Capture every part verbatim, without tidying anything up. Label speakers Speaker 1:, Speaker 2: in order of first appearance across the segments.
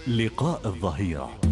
Speaker 1: لقاء الظهيرة.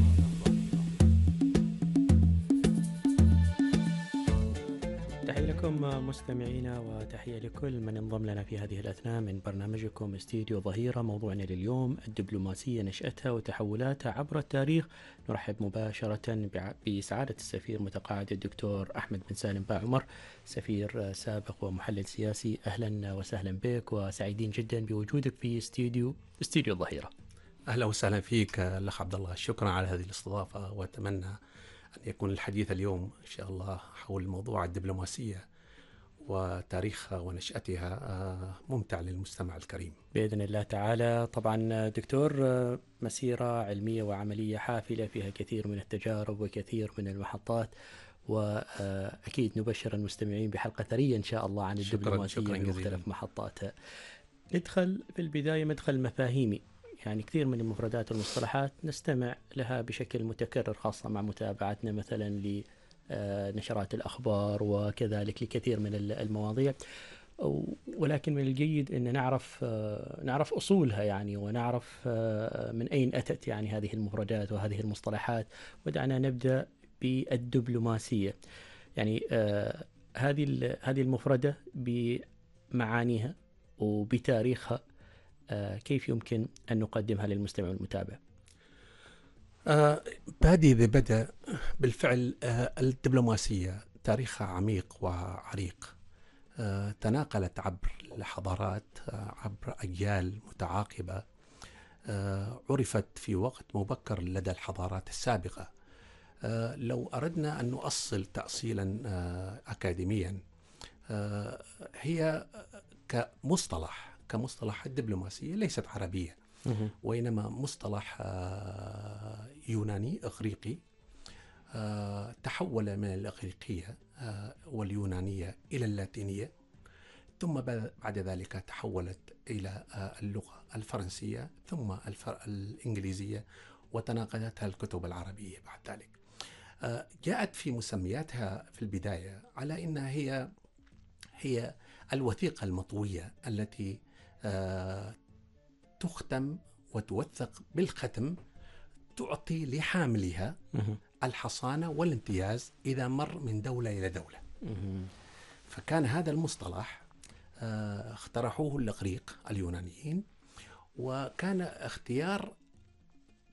Speaker 2: تحية لكم مستمعينا وتحية لكل من انضم لنا في هذه الأثناء من برنامجكم استديو ظهيرة. موضوعنا لليوم الدبلوماسية، نشأتها وتحولاتها عبر التاريخ. نرحب مباشرة بسعادة السفير متقاعد الدكتور أحمد بن سالم باعمر، سفير سابق ومحلل سياسي. أهلا وسهلا بك وسعيدين جدا بوجودك في استديو استديو الظهيرة.
Speaker 3: أهلا وسهلا فيك الأخ عبد الله، شكرا على هذه الاستضافة، وأتمنى أن يكون الحديث اليوم إن شاء الله حول موضوع الدبلوماسية وتاريخها ونشأتها ممتع للمستمع الكريم
Speaker 2: بإذن الله تعالى. طبعا دكتور، مسيرة علمية وعملية حافلة فيها كثير من التجارب وكثير من المحطات، وأكيد نبشر المستمعين بحلقة ثرية إن شاء الله عن الدبلوماسية بمختلف محطاتها. ندخل في البداية مدخل مفاهيمي، يعني كثير من المفردات والمصطلحات نستمع لها بشكل متكرر، خاصة مع متابعتنا مثلا لنشرات الأخبار وكذلك لكثير من المواضيع، ولكن من الجيد أن نعرف نعرف أصولها يعني، ونعرف من أين أتت يعني هذه المفردات وهذه المصطلحات. ودعنا نبدأ بالدبلوماسية. يعني هذه هذه المفردة بمعانيها وبتاريخها، كيف يمكن أن نقدمها للمستمع والمتابع؟
Speaker 3: آه بادي ذي بدأ بالفعل. آه الدبلوماسية تاريخها عميق وعريق، آه تناقلت عبر الحضارات، آه عبر أجيال متعاقبة، آه عرفت في وقت مبكر لدى الحضارات السابقة. آه لو أردنا أن نؤصل تأصيلا آه أكاديميا، آه هي كمصطلح كمصطلح الدبلوماسية ليست عربية، وإنما مصطلح يوناني إغريقي، تحول من الإغريقية واليونانية إلى اللاتينية، ثم بعد ذلك تحولت إلى اللغة الفرنسية ثم الإنجليزية، وتناقلتها الكتب العربية بعد ذلك. جاءت في مسمياتها في البداية على أنها هي هي الوثيقة المطوية التي آه تختم وتوثق بالختم، تعطي لحاملها الحصانة والامتياز إذا مر من دولة إلى دولة. فكان هذا المصطلح آه اخترعوه الإغريق اليونانيين، وكان اختيار